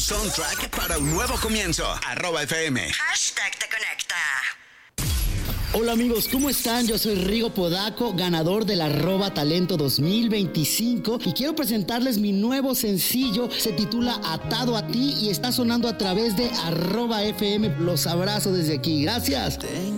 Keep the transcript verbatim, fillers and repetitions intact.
soundtrack para un nuevo comienzo. Arroba F M. Hashtag te conecta. Hola amigos, ¿cómo están? Yo soy Rigo Podaco, ganador del arroba talento dos mil veinticinco y quiero presentarles mi nuevo sencillo. Se titula Atado a ti y está sonando a través de arroba F M. Los abrazo desde aquí, gracias. Te